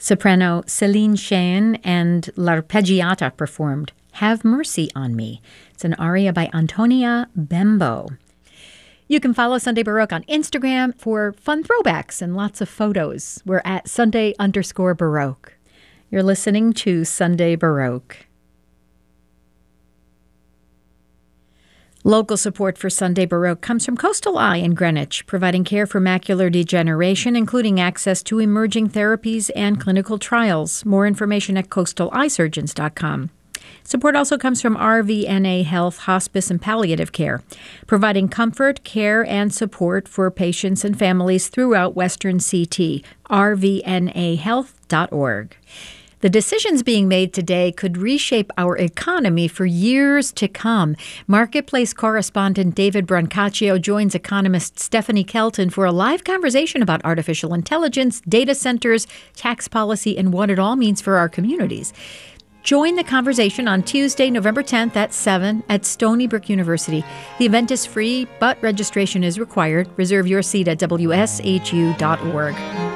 Soprano Céline Cheyne and L'Arpeggiata performed Have Mercy on Me. It's an aria by Antonia Bembo. You can follow Sunday Baroque on Instagram for fun throwbacks and lots of photos. We're at Sunday_Baroque. You're listening to Sunday Baroque. Local support for Sunday Baroque comes from Coastal Eye in Greenwich, providing care for macular degeneration, including access to emerging therapies and clinical trials. More information at coastaleyesurgeons.com. Support also comes from RVNA Health, Hospice, and Palliative Care, providing comfort, care, and support for patients and families throughout Western CT. rvnahealth.org. The decisions being made today could reshape our economy for years to come. Marketplace correspondent David Brancaccio joins economist Stephanie Kelton for a live conversation about artificial intelligence, data centers, tax policy, and what it all means for our communities. Join the conversation on Tuesday, November 10th at 7 at Stony Brook University. The event is free, but registration is required. Reserve your seat at wshu.org.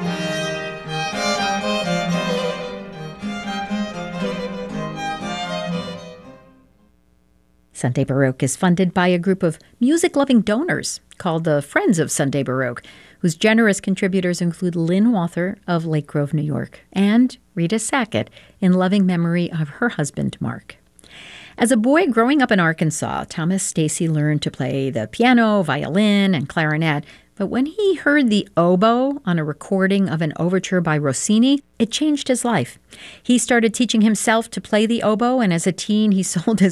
Sunday Baroque is funded by a group of music-loving donors called the Friends of Sunday Baroque, whose generous contributors include Lynn Walther of Lake Grove, New York, and Rita Sackett, in loving memory of her husband, Mark. As a boy growing up in Arkansas, Thomas Stacy learned to play the piano, violin, and clarinet. But when he heard the oboe on a recording of an overture by Rossini, it changed his life. He started teaching himself to play the oboe, and as a teen, he sold his